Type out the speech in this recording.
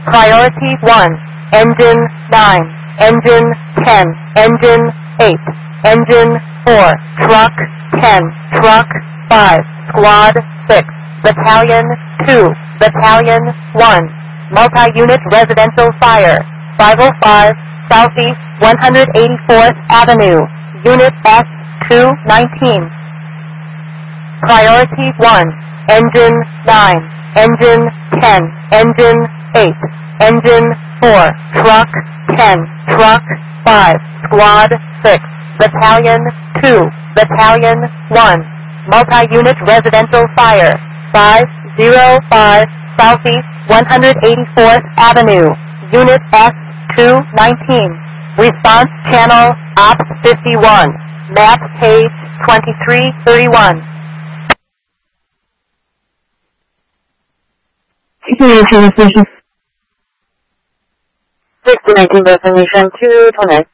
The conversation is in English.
Priority 1, Engine 9, Engine 10, Engine 8, Engine 4, Truck 10, Truck 5, Squad 6, Battalion 2, Battalion 1, Multi-Unit Residential Fire, 505 Southeast 184th Avenue, Unit S-219. Priority 1, Engine 9, Engine 10, Engine 8, Engine 4, Truck 10, Truck 5, Squad 6, Battalion 2, Battalion 1, Multi-Unit Residential Fire, 505 Southeast 184th Avenue, Unit S-219. Response Channel Ops 51, Map Page 2331. 6019 destination 229.